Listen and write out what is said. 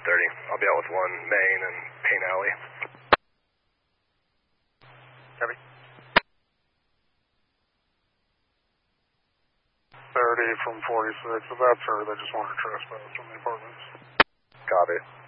I'll be out with 1 Main and Payne Alley. Copy. 30 from 46. If that's her, they just want to trespass from the apartments. Copy.